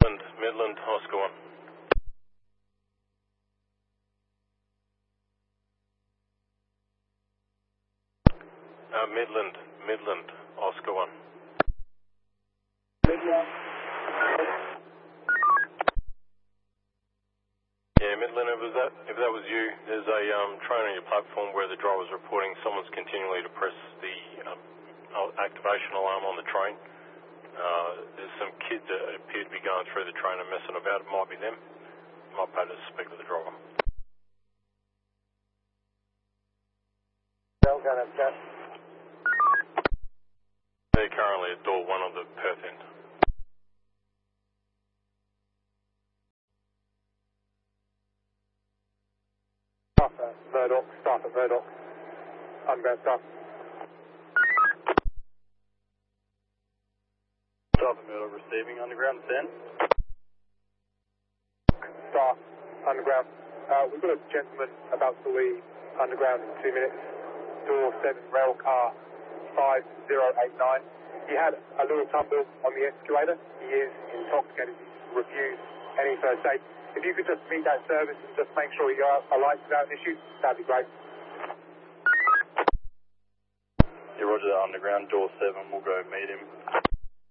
Midland, Oscar 1. Midland, Oscar 1. Yeah, Midland, if that was you, there's a train on your platform where the driver's reporting someone's continually to press the activation alarm on the train. There's some kids that appear to be going through the train and messing about. It might be them. Might pay to speak to the driver. They're currently at door 1 of the Perth end. Staff at Murdoch. Underground staff. Staff at Murdoch receiving underground 10. Staff, underground. We've got a gentleman about to leave underground in 2 minutes. Door 7, rail car 5089. He had a little tumble on the escalator. He is intoxicated. Refused any first aid. If you could just meet that service and just make sure your lights without an issue, that'd be great. Yeah, roger that, underground, door 7, we'll go meet him.